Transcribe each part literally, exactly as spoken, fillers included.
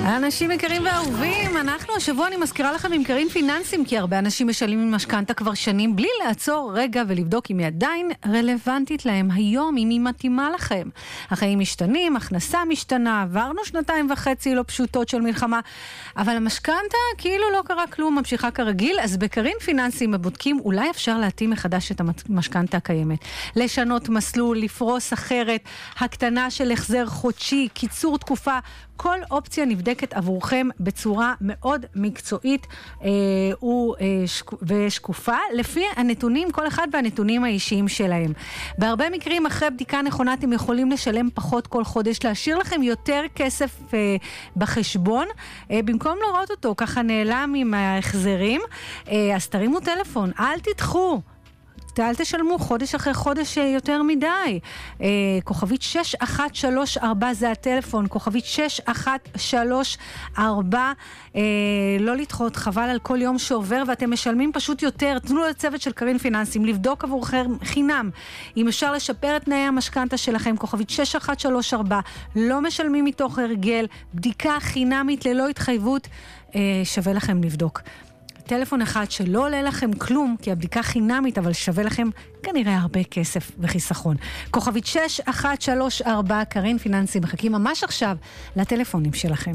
אנשים יקרים ואהובים, אנחנו השבוע אני מזכירה לכם עם קרין פיננסים, כי הרבה אנשים משלמים עם משכנתה כבר שנים בלי לעצור רגע ולבדוק אם היא עדיין רלוונטית להם היום, אם היא מתאימה לכם. החיים משתנים, הכנסה משתנה, עברנו שנתיים וחצי לא פשוטות של מלחמה, אבל המשכנתה כאילו לא קרה כלום, ממשיכה כרגיל. אז בקרין פיננסים מבודקים אולי אפשר להתאים מחדש את המשכנתה הקיימת, לשנות מסלול, לפרוס אחרת, הקטנה של החזר חודשי, קיצור תקופה, כל אופציה נבדקת עבורכם בצורה מאוד מקצועית אה, ושקופה, לפי הנתונים, כל אחד והנתונים האישיים שלהם. בהרבה מקרים, אחרי בדיקה נכונה, אתם יכולים לשלם פחות כל חודש, להשאיר לכם יותר כסף אה, בחשבון, אה, במקום לראות אותו ככה נעלם עם ההחזרים. אה, אז תרימו טלפון, אל תדחו. אל תשלמו חודש אחרי חודש יותר מדי. אה, כוכבית שש אחת שלוש ארבע זה הטלפון, כוכבית שש אחת שלוש ארבע, אה, לא לדחות, חבל על כל יום שעובר ואתם משלמים פשוט יותר. תנו לצוות של קרין פיננסים לבדוק עבורכם חינם אם אפשר לשפר את תנאי המשכנתה שלכם, כוכבית שש אחת שלוש ארבע, לא משלמים מתוך הרגל, בדיקה חינמית ללא התחייבות, אה, שווה לכם לבדוק. טלפון אחד שלא עולה לכם כלום, כי הבדיקה חינמית, אבל שווה לכם כנראה הרבה כסף וחיסכון. כוכבית שש אחת שלוש ארבע, קרין פיננסי, מחכים ממש עכשיו לטלפונים שלכם.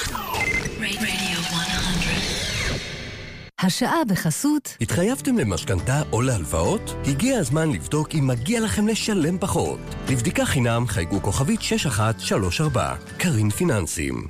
השעה בחסות. התחייבתם למשכנתה או להלוואות? הגיע הזמן לבדוק אם מגיע לכם לשלם פחות. לבדיקה חינם חייגו כוכבית שש אחת שלוש ארבע. קרין פיננסים.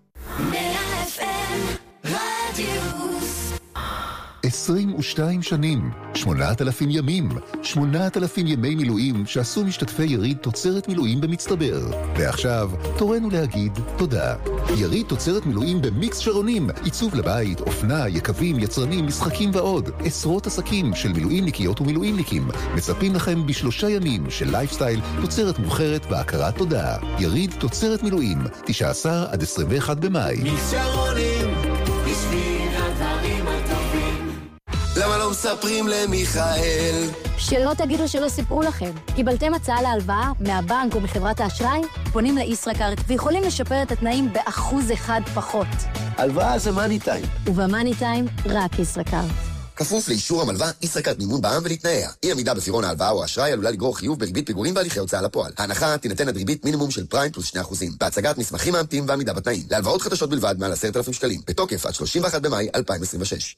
עשרים ושתיים שנים, שמונת אלפים ימים, שמונת אלפים ימי מילואים שעשו משתתפי יריד תוצרת מילואים במצטבר. ועכשיו, תורנו להגיד תודה. יריד תוצרת מילואים במיקס שרונים, עיצוב לבית, אופנה, יקבים, יצרנים, משחקים ועוד. עשרות עסקים של מילואימניקיות ומילואימניקים מצפים לכם בשלושה ימים של לייפסטייל, תוצרת מוכרת והכרת תודה. יריד תוצרת מילואים, תשעה עשר עד עשרים ואחד במאי. מיקס שרונים, בשביל הדברים הטובים. למה לא מספרים למיכאל? שלא תגידו שלא סיפרו לכם. קיבלתם הצעה להלוואה מהבנק או מחברת האשראי? פונים לישראכרט ויכולים לשפר את התנאים באחוז אחד פחות. הלוואה זה מאני טיים. ובמאני טיים רק ישראכרט. כפוף לאישור המלווה, ישראכרט מימון בע"מ ולתנאיה. אי עמידה בפירעון ההלוואה או האשראי עלולה לגרור חיוב בריבית פיגורים והליכי הוצאה לפועל. ההנחה תינתן עד ריבית מינימום של פריים פלוס שני אחוזים. בהצגת מסמכים מאמתים ועמידה בתנאים. להלוואות חדשות בלבד מעל עשרת אלפים שקלים. בתוקף עד שלושים ואחד במאי אלפיים עשרים ושש.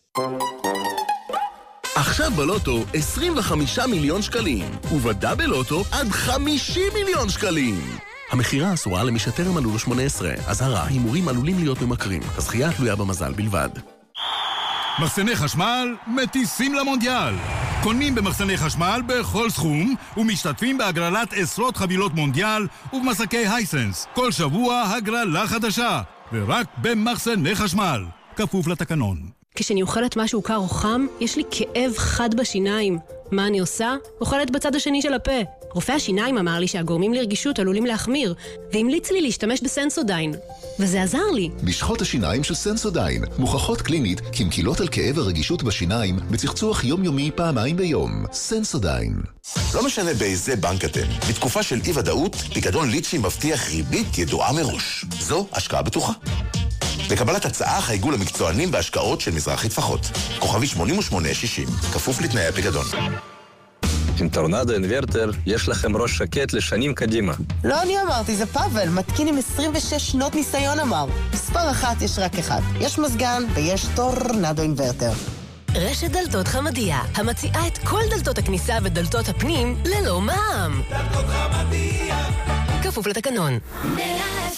עכשיו בלוטו עשרים וחמישה מיליון שקלים, ובדאבל לוטו עד חמישים מיליון שקלים. המחירה אסורה למי שטרם מלאו לו שמונה עשרה. אזהרה, הימורים עלולים להיות ממכרים. הזכייה תלויה במזל בלבד. מחסני חשמל מטיסים למונדיאל. קונים במחסני חשמל בכל סכום ומשתתפים בהגרלת עשרות חבילות מונדיאל ובמסקי הייסנס. כל שבוע הגרלה חדשה, ורק במחסני חשמל. כפוף לתקנון. כשאני אוכלת משהו קר או חם, יש לי כאב חד בשיניים. מה אני עושה? אוכלת בצד השני של הפה. רופא השיניים אמר לי שהגורמים לרגישות עלולים להחמיר, והמליץ לי להשתמש בסנסודיין. וזה עזר לי. משחות השיניים של סנסודיין מוכחות קלינית כמקילות על כאב הרגישות בשיניים בצחצוח יומיומי פעמיים ביום. סנסודיין. לא משנה באיזה בנק אתם. בתקופה של אי-ודאות, פיקדון ליצ'י מבטיח ריבית ידועה מראש. זו השקעה בטוחה. לקבלת הצעה חייגו למקצוענים בהשקעות של מזרחי טפחות. כוכבי שמונים ושמונה שישים, כפוף לתנאי הפיקדון. עם טורנדו אינוורטר יש לכם ראש שקט לשנים קדימה. לא אני אמרתי, זה פאבל, מתקין עם עשרים ושש שנות ניסיון אמר. מספר אחת יש רק אחד. יש מזגן ויש טורנדו אינוורטר. רשת דלתות חמדיה, המציעה את כל דלתות הכניסה ודלתות הפנים ללא מע"מ. דלתות חמדיה. כפוף לתקנון.